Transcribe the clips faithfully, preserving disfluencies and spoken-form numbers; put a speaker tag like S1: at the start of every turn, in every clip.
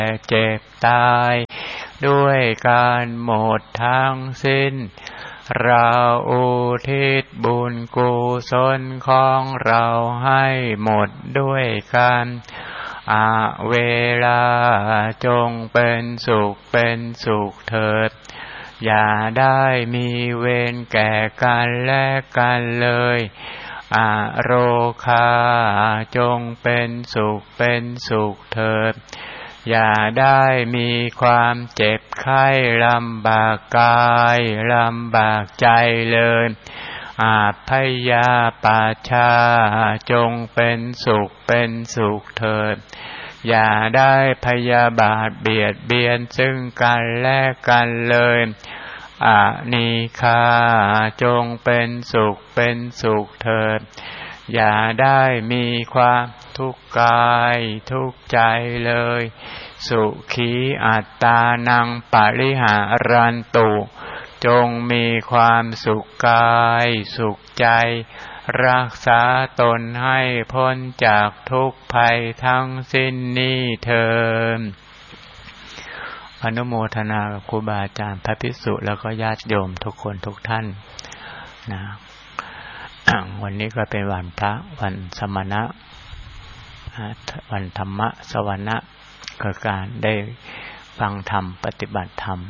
S1: เจ็บตายด้วยการหมดทั้งสิ้นเราอุทิศบุญกุศลของเราให้หมดด้วยกันอาเวลาจงเป็นสุขเป็นสุขเถิดอย่าได้มีเวรแก่กันและกันเลยอโรคาจงเป็นสุขเป็นสุขเถิดอย่าได้มีความเจ็บไข้ลำบากกายลำบากใจเลยอาพยาปาชาจงเป็นสุขเป็นสุขเถิดอย่าได้พยาบาทเบียดเบียนซึ่งกันและกันเลยอานิคาจงเป็นสุขเป็นสุขเถิดอย่าได้มีความทุกข์กายทุกข์ใจเลยสุขีอัตตานังปริหารันตุจงมีความสุขกายสุขใจรักษาตนให้พ้นจากทุกภัยทั้งสิ้นนี้เถิดอนุโมทนากับครูบาอาจารย์พระภิกษุแล้วก็ญาติโยมทุกคนทุกท่านนะ วันนี้ก็เป็นวันพระวันสมณะวันธรรมสวนะคือการได้ฟังธรรมปฏิบัติธรรม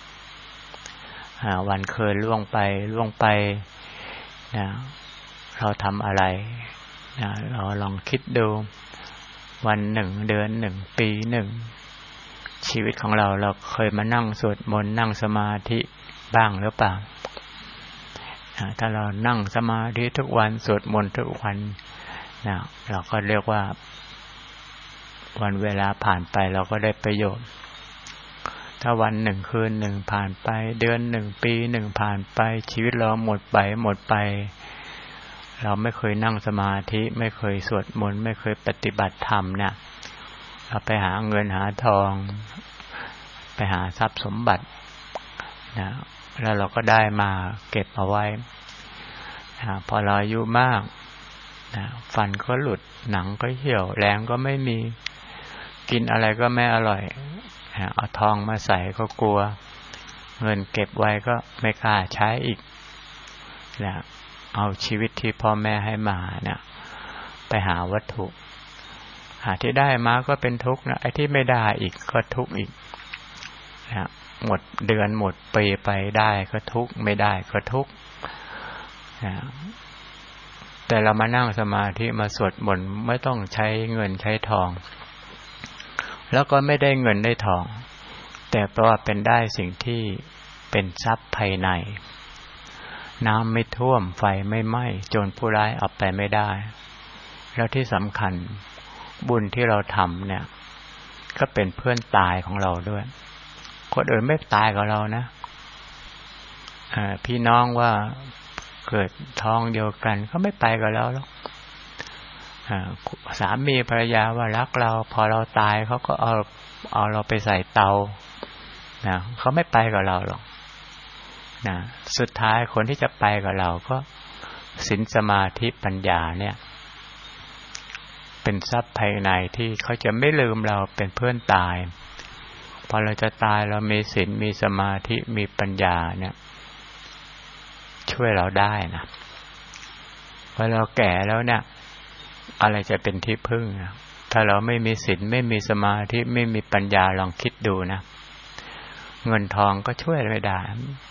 S1: วันเคยล่วงไปล่วงไปนะเราทำอะไรนะเราลองคิดดูวันหนึ่งเดือนหนึ่งปีหนึ่งชีวิตของเราเราเคยมานั่งสวดมนต์นั่งสมาธิบ้างหรือเปล่านะถ้าเรานั่งสมาธิทุกวันสวดมนต์ทุกวันนะเราก็เรียกว่าวันเวลาผ่านไปเราก็ได้ประโยชน์ถ้าวันหนึ่งคืนหนึ่งผ่านไปเดือนหนึ่งปีหนึ่งผ่านไปชีวิตเราหมดไปหมดไปเราไม่เคยนั่งสมาธิไม่เคยสวดมนต์ไม่เคยปฏิบัติธรรมเนี่ยเราไปหาเงินหาทองไปหาทรัพย์สมบัตินะแล้วเราก็ได้มาเก็บเอาไว้นะพอเราอายุมากนะฟันก็หลุดหนังก็เหี่ยวแรงก็ไม่มีกินอะไรก็ไม่อร่อยนะเอาทองมาใส่ก็กลัวเงินเก็บไว้ก็ไม่กล้าใช้อีกนะเอาชีวิตที่พ่อแม่ให้มาเนี่ยไปหาวัตถุหาที่ได้มาก็เป็นทุกข์นะไอ้ที่ไม่ได้อีกก็ทุกข์อีกนะหมดเดือนหมดปีไปได้ก็ทุกข์ไม่ได้ก็ทุกข์นะแต่เรามานั่งสมาธิมาสวดมนต์ไม่ต้องใช้เงินใช้ทองแล้วก็ไม่ได้เงินได้ทองแต่เพราะว่าเป็นได้สิ่งที่เป็นทรัพย์ภายในน้ำไม่ท่วมไฟไม่ไหม้โจรผู้ร้ายเอาไปไม่ได้แล้วที่สำคัญบุญที่เราทำเนี่ยก็เป็นเพื่อนตายของเราด้วยคนอื่นไม่ตายกับเรานะพี่น้องว่าเกิดท้องเดียวกันเขาไม่ไปกับเราหรอกสามีภรรยาว่ารักเราพอเราตายเขาก็เอาเอาเราไปใส่เตานะเขาไม่ไปกับเราหรอกนะสุดท้ายคนที่จะไปกับเราก็ศีลสมาธิปัญญาเนี่ยเป็นทรัพย์ภายในที่เขาจะไม่ลืมเราเป็นเพื่อนตายพอเราจะตายเรามีศีลมีสมาธิมีปัญญาเนี่ยช่วยเราได้นะพอเราแก่แล้วเนี่ยอะไรจะเป็นที่พึ่งนะถ้าเราไม่มีศีลไม่มีสมาธิไม่มีปัญญาลองคิดดูนะเงินทองก็ช่วยไม่ได้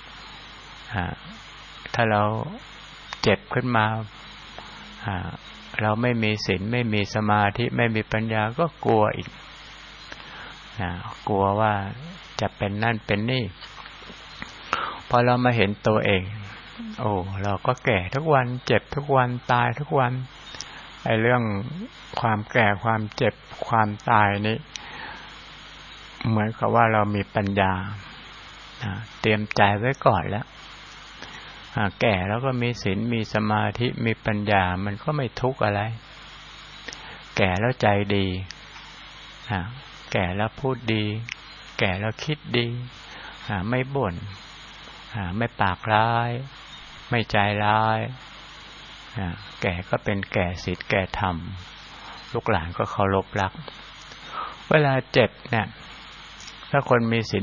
S1: ถ้าเราเจ็บขึ้นมาเราไม่มีศีลไม่มีสมาธิไม่มีปัญญาก็กลัวอีกกลัวว่าจะเป็นนั่นเป็นนี่พอเรามาเห็นตัวเองโอ้เราก็แก่ทุกวันเจ็บทุกวันตายทุกวันไอ้เรื่องความแก่ความเจ็บความตายนี้เหมือนกับว่าเรามีปัญญาเตรียมใจไว้ก่อนแล้วแก่แล้วก็มีศีลมีสมาธิมีปัญญามันก็ไม่ทุกข์อะไรแก่แล้วใจดีแก่แล้วพูดดีแก่แล้วคิดดีไม่บ่นไม่ปากร้ายไม่ใจร้ายแก่ก็เป็นแก่ศีลแก่ธรรมลูกหลานก็เคารพรักเวลาเจ็บเนี่ยถ้าคนมีศีล